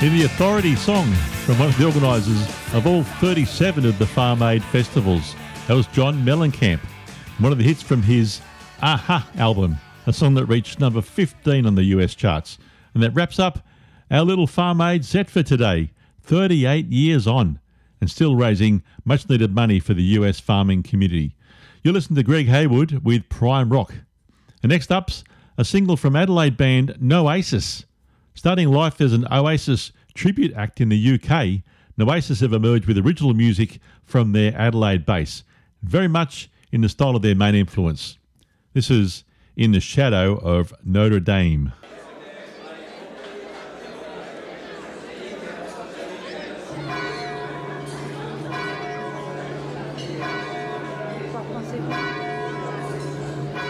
In the Authority song from one of the organisers of all 37 of the Farm Aid festivals. That was John Mellencamp. One of the hits from his Aha album, a song that reached number 15 on the US charts. And that wraps up our little Farm Aid set for today. 38 years on and still raising much needed money for the US farming community. You'll listen to Greg Haywood with Prime Rock. And next up's a single from Adelaide band Noasis. Starting life as an Oasis tribute act in the UK, Noasis have emerged with original music from their Adelaide base, very much in the style of their main influence. This is In the Shadow of Notre Dame.